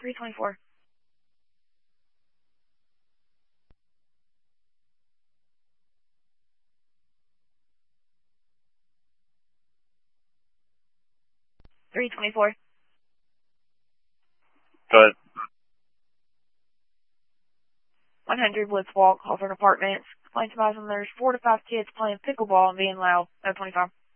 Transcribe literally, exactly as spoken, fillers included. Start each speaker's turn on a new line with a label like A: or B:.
A: three twenty-four. three twenty-four.
B: Go ahead.
A: one hundred Woods Walk, Hawthorne Apartments. Complaints about them. There's four to five kids playing pickleball and being loud. No twenty-five.